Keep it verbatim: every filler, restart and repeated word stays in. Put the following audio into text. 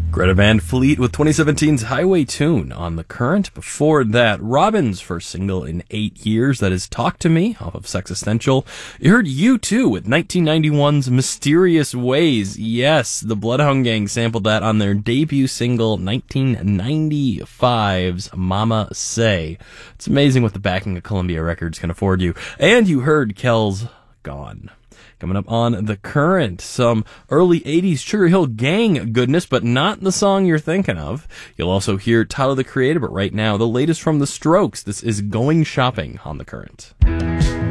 Greta Van Fleet with twenty seventeen's Highway Tune on The Current. Before that, Robin's first single in eight years, that is Talk to Me, off of Sexistential. You heard U two with nineteen ninety-one's Mysterious Ways. Yes, the Bloodhound Gang sampled that on their debut single, nineteen ninety-five's Mama Say. It's amazing what the backing of Columbia Records can afford you. And you heard Kel's Gone. Coming up on The Current, some early eighties Sugar Hill Gang goodness, but not the song you're thinking of. You'll also hear Tyler, the Creator, but right now, the latest from The Strokes. This is Going Shopping on The Current.